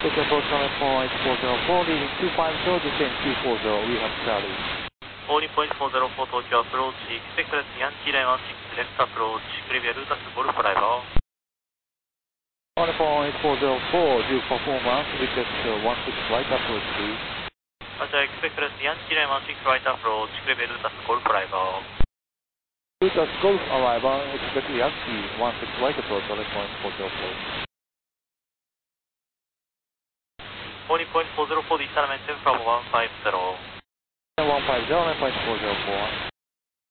Tokyo approach runway 48404, leading 250, descend 240, we have Charlie. 40.404 Tokyo approach, expect left Yankee Lima 6 left approach, clear Lutas Golf arrival. 48404, due performance, request 16 right approach please. Roger, expect left Yankee Lima 6 right approach, clear Lutas Golf arrival. Lutas Golf arrival, expect Yankee 16 right approach, runway 404. 40.404 disarmament from 150. 150, runway 404.